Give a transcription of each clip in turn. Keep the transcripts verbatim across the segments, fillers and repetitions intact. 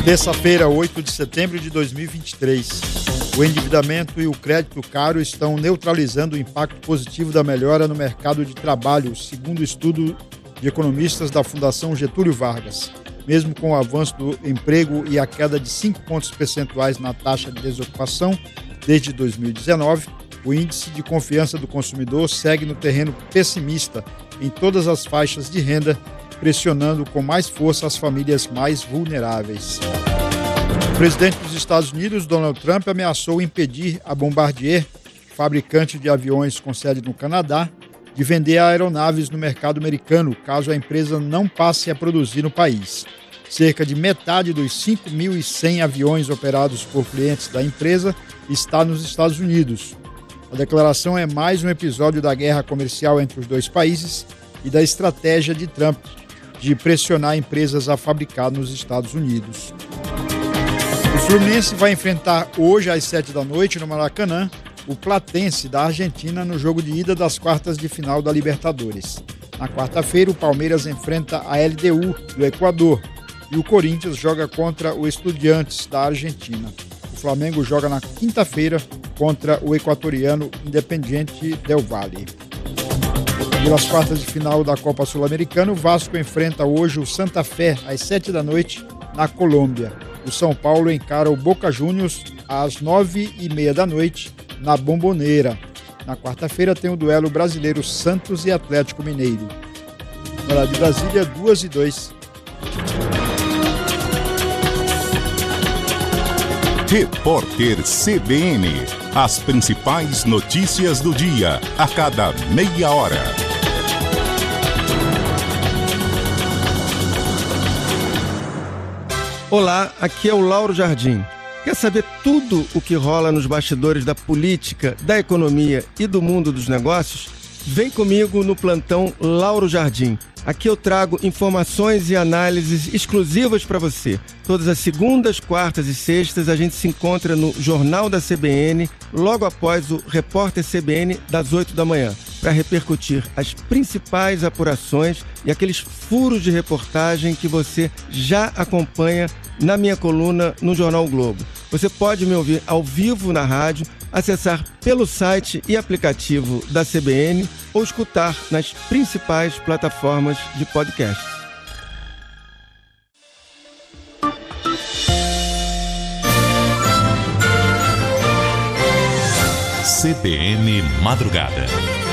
Terça-feira, oito de setembro de dois mil e vinte e três. O endividamento e o crédito caro estão neutralizando o impacto positivo da melhora no mercado de trabalho, segundo o estudo de economistas da Fundação Getúlio Vargas. Mesmo com o avanço do emprego e a queda de cinco pontos percentuais na taxa de desocupação desde dois mil e dezenove, o índice de confiança do consumidor segue no terreno pessimista em todas as faixas de renda, pressionando com mais força as famílias mais vulneráveis. O presidente dos Estados Unidos, Donald Trump, ameaçou impedir a Bombardier, fabricante de aviões com sede no Canadá, de vender aeronaves no mercado americano, caso a empresa não passe a produzir no país. Cerca de metade dos cinco mil e cem aviões operados por clientes da empresa está nos Estados Unidos. A declaração é mais um episódio da guerra comercial entre os dois países e da estratégia de Trump de pressionar empresas a fabricar nos Estados Unidos. O Fluminense vai enfrentar hoje às sete da noite no Maracanã o Platense da Argentina no jogo de ida das quartas de final da Libertadores. Na quarta-feira, o Palmeiras enfrenta a L D U do Equador e o Corinthians joga contra o Estudiantes da Argentina. O Flamengo joga na quinta-feira contra o equatoriano Independiente del Valle. Pelas quartas de final da Copa Sul-Americana, o Vasco enfrenta hoje o Santa Fé às sete da noite na Colômbia. O São Paulo encara o Boca Juniors às nove e meia da noite na Bombonera. Na quarta-feira tem o duelo brasileiro Santos e Atlético Mineiro. Na de Brasília, duas e dois. Repórter C B N. As principais notícias do dia, a cada meia hora. Olá, aqui é o Lauro Jardim. Quer saber tudo o que rola nos bastidores da política, da economia e do mundo dos negócios? Vem comigo no plantão Lauro Jardim. Aqui eu trago informações e análises exclusivas para você. Todas as segundas, quartas e sextas a gente se encontra no Jornal da C B N, logo após o Repórter C B N das oito da manhã, para repercutir as principais apurações e aqueles furos de reportagem que você já acompanha na minha coluna no Jornal o Globo. Você pode me ouvir ao vivo na rádio, acessar pelo site e aplicativo da C B N ou escutar nas principais plataformas de podcast. C B N Madrugada.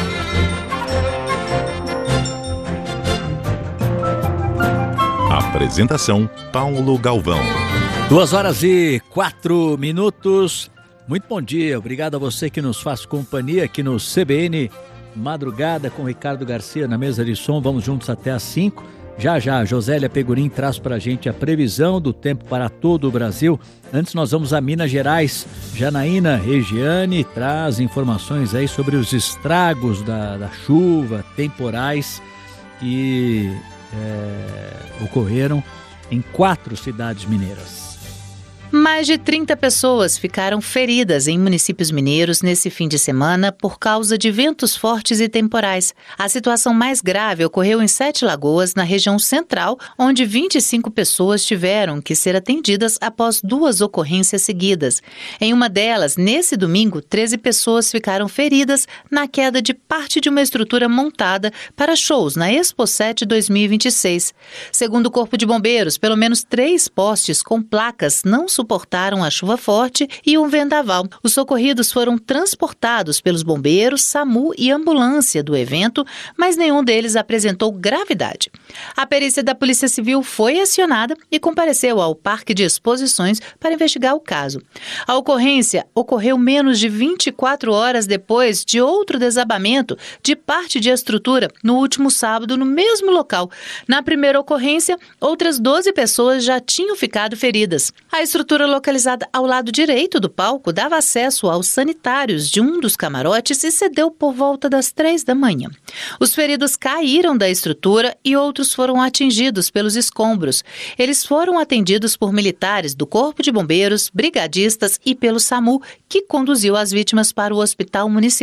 Apresentação Paulo Galvão. Duas horas e quatro minutos. Muito bom dia, obrigado a você que nos faz companhia aqui no C B N Madrugada com Ricardo Garcia na mesa de som. Vamos juntos até às cinco. Já já, a Josélia Pegurim traz para a gente a previsão do tempo para todo o Brasil. Antes nós vamos a Minas Gerais. Janaína Regiane traz informações aí sobre os estragos da, da chuva, temporais que é, ocorreram em quatro cidades mineiras. Mais de trinta pessoas ficaram feridas em municípios mineiros nesse fim de semana por causa de ventos fortes e temporais. A situação mais grave ocorreu em Sete Lagoas, na região central, onde vinte e cinco pessoas tiveram que ser atendidas após duas ocorrências seguidas. Em uma delas, nesse domingo, treze pessoas ficaram feridas na queda de parte de uma estrutura montada para shows na Expo sete dois mil e vinte e seis. Segundo o Corpo de Bombeiros, pelo menos três postes com placas não suportaram a chuva forte e um vendaval. Os socorridos foram transportados pelos bombeiros, SAMU e ambulância do evento, mas nenhum deles apresentou gravidade. A perícia da Polícia Civil foi acionada e compareceu ao Parque de Exposições para investigar o caso. A ocorrência ocorreu menos de vinte e quatro horas depois de outro desabamento de parte de estrutura no último sábado no mesmo local. Na primeira ocorrência, outras doze pessoas já tinham ficado feridas. A estrutura localizada ao lado direito do palco dava acesso aos sanitários de um dos camarotes e cedeu por volta das três da manhã. Os feridos caíram da estrutura e outros foram atingidos pelos escombros. Eles foram atendidos por militares do Corpo de Bombeiros, brigadistas e pelo SAMU, que conduziu as vítimas para o Hospital Municipal.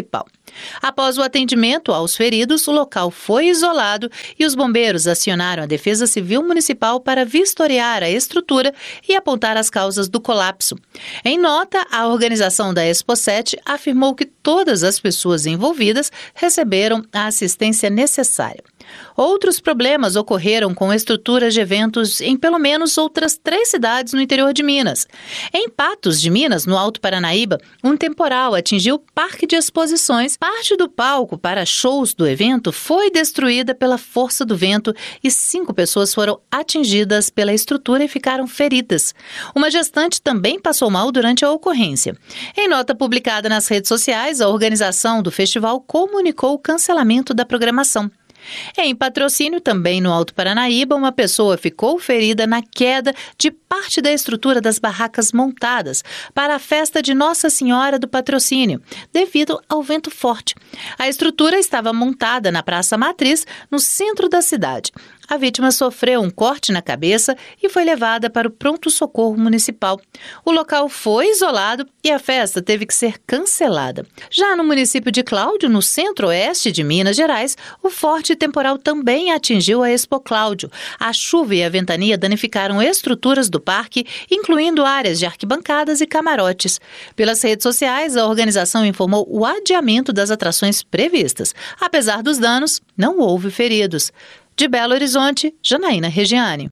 Após o atendimento aos feridos, o local foi isolado e os bombeiros acionaram a Defesa Civil Municipal para vistoriar a estrutura e apontar as causas do colapso. Em nota, a organização da Expo sete afirmou que todas as pessoas envolvidas receberam a assistência necessária. Outros problemas ocorreram com estruturas de eventos em pelo menos outras três cidades no interior de Minas. Em Patos de Minas, no Alto Paranaíba, um temporal atingiu o parque de exposições. Parte do palco para shows do evento foi destruída pela força do vento e cinco pessoas foram atingidas pela estrutura e ficaram feridas. Uma gestante também passou mal durante a ocorrência. Em nota publicada nas redes sociais, a organização do festival comunicou o cancelamento da programação. Em Patrocínio, também no Alto Paranaíba, uma pessoa ficou ferida na queda de parte da estrutura das barracas montadas para a festa de Nossa Senhora do Patrocínio, devido ao vento forte. A estrutura estava montada na Praça Matriz, no centro da cidade. A vítima sofreu um corte na cabeça e foi levada para o pronto-socorro municipal. O local foi isolado e a festa teve que ser cancelada. Já no município de Cláudio, no centro-oeste de Minas Gerais, o forte temporal também atingiu a Expo Cláudio. A chuva e a ventania danificaram estruturas do parque, incluindo áreas de arquibancadas e camarotes. Pelas redes sociais, a organização informou o adiamento das atrações previstas. Apesar dos danos, não houve feridos. De Belo Horizonte, Janaína Regiane.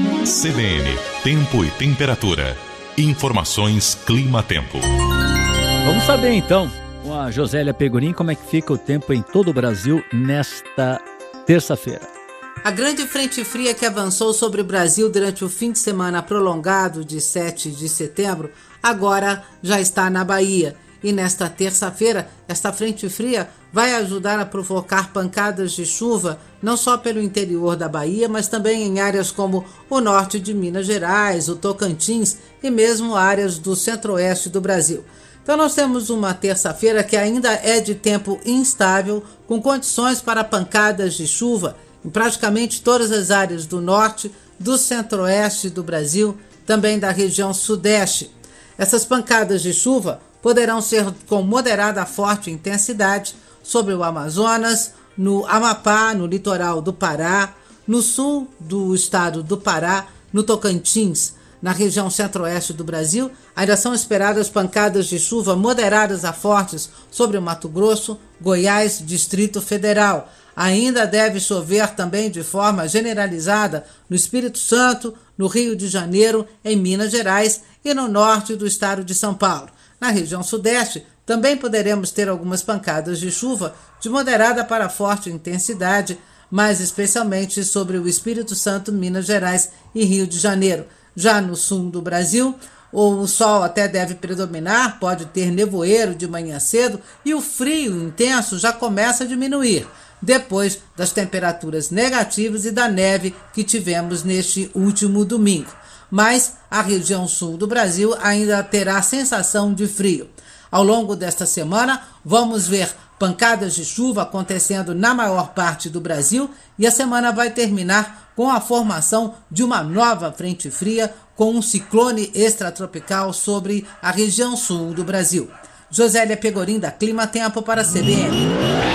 C B N, Tempo e Temperatura. Informações Clima-Tempo. Vamos saber então, com a Josélia Pegorim, como é que fica o tempo em todo o Brasil nesta terça-feira. A grande frente fria que avançou sobre o Brasil durante o fim de semana prolongado de sete de setembro, agora já está na Bahia. E nesta terça-feira, esta frente fria vai ajudar a provocar pancadas de chuva, não só pelo interior da Bahia, mas também em áreas como o norte de Minas Gerais, o Tocantins e mesmo áreas do centro-oeste do Brasil. Então nós temos uma terça-feira que ainda é de tempo instável, com condições para pancadas de chuva em praticamente todas as áreas do norte, do centro-oeste do Brasil, também da região sudeste. Essas pancadas de chuva poderão ser com moderada a forte intensidade sobre o Amazonas, no Amapá, no litoral do Pará, no sul do estado do Pará, no Tocantins. Na região centro-oeste do Brasil, ainda são esperadas pancadas de chuva moderadas a fortes sobre o Mato Grosso, Goiás, Distrito Federal. Ainda deve chover também de forma generalizada no Espírito Santo, no Rio de Janeiro, em Minas Gerais e no norte do estado de São Paulo. Na região sudeste, também poderemos ter algumas pancadas de chuva de moderada para forte intensidade, mais especialmente sobre o Espírito Santo, Minas Gerais e Rio de Janeiro. Já no sul do Brasil, o sol até deve predominar, pode ter nevoeiro de manhã cedo e o frio intenso já começa a diminuir, depois das temperaturas negativas e da neve que tivemos neste último domingo. Mas a região sul do Brasil ainda terá sensação de frio. Ao longo desta semana, vamos ver pancadas de chuva acontecendo na maior parte do Brasil e a semana vai terminar com a formação de uma nova frente fria com um ciclone extratropical sobre a região sul do Brasil. Josélia Pegorim, da Clima Tempo para a C B N.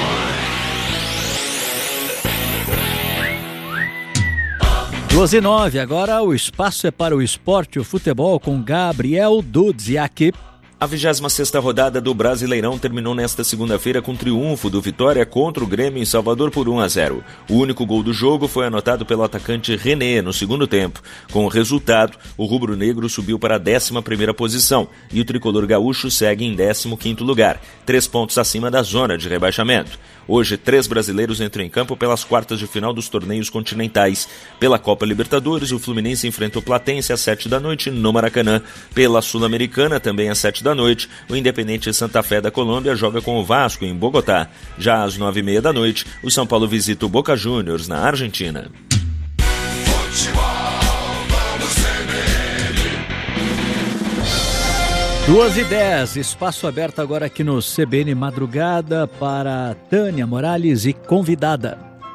doze e nove, agora o espaço é para o esporte e o futebol com Gabriel Dudziak. A vigésima sexta rodada do Brasileirão terminou nesta segunda-feira com triunfo do Vitória contra o Grêmio em Salvador por um a zero. O único gol do jogo foi anotado pelo atacante René no segundo tempo. Com o resultado, o rubro-negro subiu para a décima primeira posição e o tricolor gaúcho segue em décimo quinto lugar, três pontos acima da zona de rebaixamento. Hoje, três brasileiros entram em campo pelas quartas de final dos torneios continentais. Pela Copa Libertadores, o Fluminense enfrenta o Platense às sete da noite no Maracanã. Pela Sul-Americana, também às sete da noite, o Independente Santa Fé da Colômbia joga com o Vasco em Bogotá. Já às nove e meia da noite, o São Paulo visita o Boca Juniors na Argentina. duas e dez, espaço aberto agora aqui no C B N Madrugada para Tânia Morales e convidada.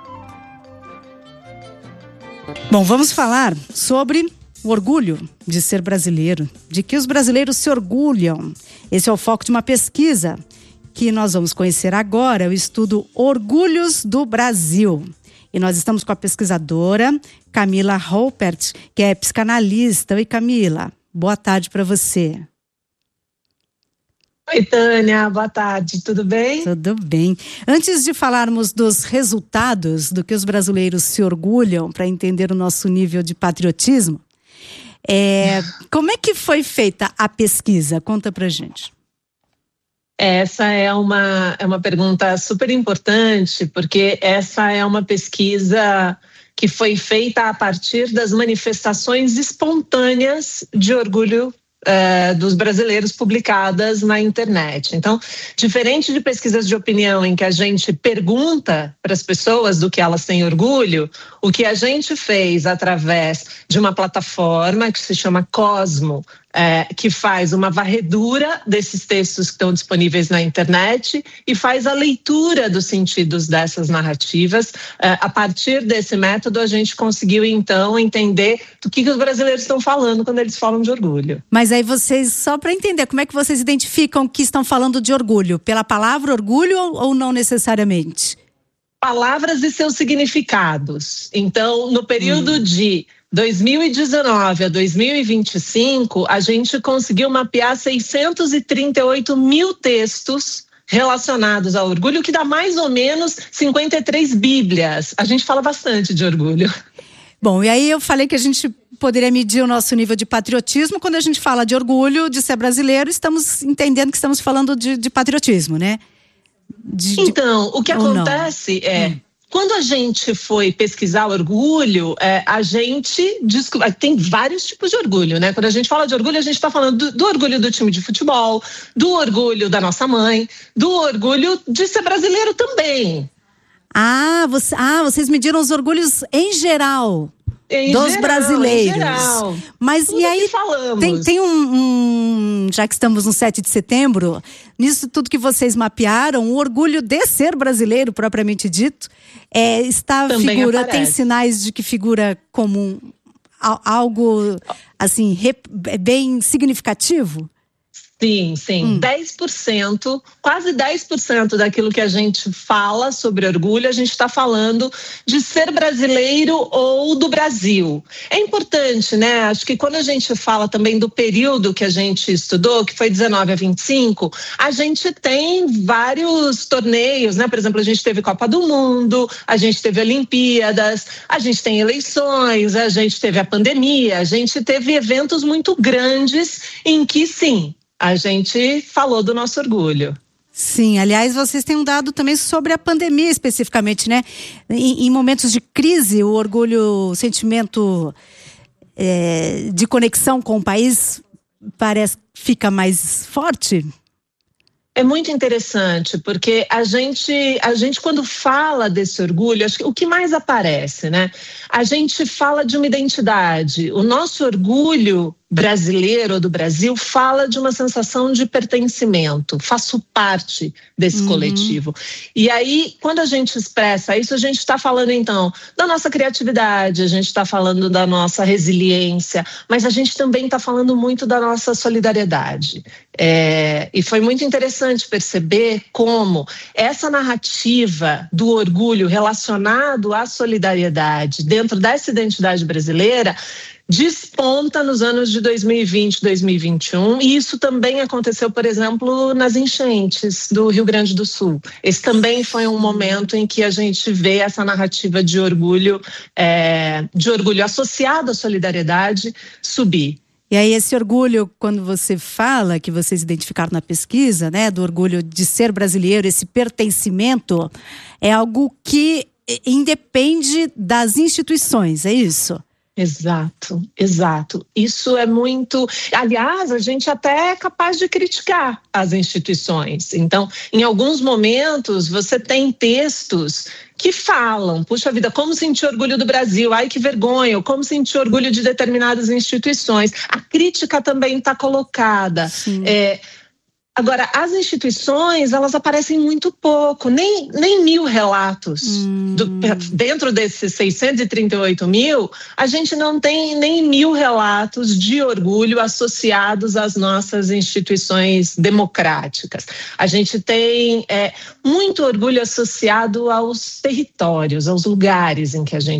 Bom, vamos falar sobre o orgulho de ser brasileiro, de que os brasileiros se orgulham. Esse é o foco de uma pesquisa que nós vamos conhecer agora é o estudo Orgulhos do Brasil. E nós estamos com a pesquisadora Camila Ruppert, que é psicanalista. Oi, Camila, boa tarde para você. Oi, Tânia, boa tarde, tudo bem? Tudo bem. Antes de falarmos dos resultados, do que os brasileiros se orgulham, para entender o nosso nível de patriotismo, é, como é que foi feita a pesquisa? Conta pra gente. Essa é uma, é uma pergunta super importante, porque essa é uma pesquisa que foi feita a partir das manifestações espontâneas de orgulho Uh, dos brasileiros publicadas na internet. Então, diferente de pesquisas de opinião em que a gente pergunta para as pessoas do que elas têm orgulho, o que a gente fez através de uma plataforma que se chama Cosmo, é, que faz uma varredura desses textos que estão disponíveis na internet e faz a leitura dos sentidos dessas narrativas. É, a partir desse método, a gente conseguiu, então, entender do que, que os brasileiros estão falando quando eles falam de orgulho. Mas aí vocês, só para entender, como é que vocês identificam que estão falando de orgulho? Pela palavra orgulho ou não necessariamente? Palavras e seus significados. Então, no período hum. de dois mil e dezenove a dois mil e vinte e cinco, a gente conseguiu mapear seiscentos e trinta e oito mil textos relacionados ao orgulho, que dá mais ou menos cinquenta e três bíblias. A gente fala bastante de orgulho. Bom, e aí eu falei que a gente poderia medir o nosso nível de patriotismo. Quando a gente fala de orgulho, de ser brasileiro, estamos entendendo que estamos falando de, de patriotismo, né? De, então, de... o que acontece não? é... Hum. Quando a gente foi pesquisar orgulho, é, a gente descobriu, tem vários tipos de orgulho, né? Quando a gente fala de orgulho, a gente está falando do, do orgulho do time de futebol, do orgulho da nossa mãe, do orgulho de ser brasileiro também. Ah, você, ah vocês mediram os orgulhos em geral. Em dos geral, brasileiros. Em geral. Mas tudo e aí tem, tem um, um, já que estamos no sete de setembro, nisso tudo que vocês mapearam, o orgulho de ser brasileiro, propriamente dito, é, está Também figura, aparece. tem sinais de que figura como algo assim, bem significativo? Sim, sim. Hum. dez por cento, quase dez por cento daquilo que a gente fala sobre orgulho, a gente está falando de ser brasileiro ou do Brasil. É importante, né? Acho que quando a gente fala também do período que a gente estudou, que foi dezenove a vinte e cinco, a gente tem vários torneios, né? Por exemplo, a gente teve Copa do Mundo, a gente teve Olimpíadas, a gente tem eleições, a gente teve a pandemia, a gente teve eventos muito grandes em que, sim, a gente falou do nosso orgulho. Sim, aliás, vocês têm um dado também sobre a pandemia especificamente, né? Em, em momentos de crise, o orgulho, o sentimento é, de conexão com o país parece que fica mais forte? É muito interessante, porque a gente, a gente quando fala desse orgulho, acho que o que mais aparece, né? A gente fala de uma identidade. O nosso orgulho brasileiro do Brasil fala de uma sensação de pertencimento, faço parte desse uhum. coletivo. E aí, quando a gente expressa isso, a gente está falando então da nossa criatividade, a gente está falando da nossa resiliência, mas a gente também está falando muito da nossa solidariedade. É, e foi muito interessante perceber como essa narrativa do orgulho relacionado à solidariedade dentro dessa identidade brasileira desponta nos anos de dois mil e vinte, dois mil e vinte e um, e isso também aconteceu, por exemplo, nas enchentes do Rio Grande do Sul. Esse também foi um momento em que a gente vê essa narrativa de orgulho, é, de orgulho associado à solidariedade subir. E aí esse orgulho, quando você fala, que vocês identificaram na pesquisa, né, do orgulho de ser brasileiro, esse pertencimento, é algo que independe das instituições, é isso? Exato, exato. Isso é muito... Aliás, a gente até é capaz de criticar as instituições. Então, em alguns momentos, você tem textos que falam, puxa vida, como sentir orgulho do Brasil? Ai, que vergonha! Como sentir orgulho de determinadas instituições? A crítica também está colocada. É, Agora, as instituições, elas aparecem muito pouco, nem, nem mil relatos. Hum. Do, dentro desses seiscentos e trinta e oito mil, a gente não tem nem mil relatos de orgulho associados às nossas instituições democráticas. A gente tem é, muito orgulho associado aos territórios, aos lugares em que a gente